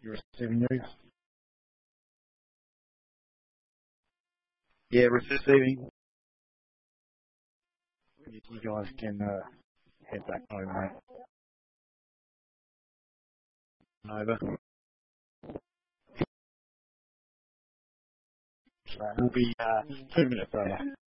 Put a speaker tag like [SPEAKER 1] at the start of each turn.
[SPEAKER 1] You're receiving news?
[SPEAKER 2] Yeah, receiving.
[SPEAKER 1] You guys can head back home, mate. Over. So we'll be 2 minutes over.